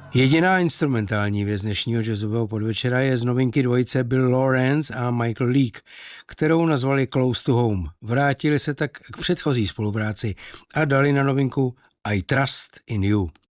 Jediná instrumentální věc dnešního jazzového podvečera je z novinky dvojice Bill Lawrence a Michael Leake, kterou nazvali Close to Home. Vrátili se tak k předchozí spolupráci a dali na novinku I Trust in You.